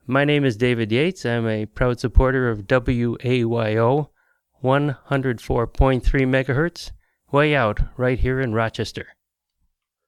My name is David Yates. I'm a proud supporter of WAYO 104.3 megahertz, way out right here in Rochester.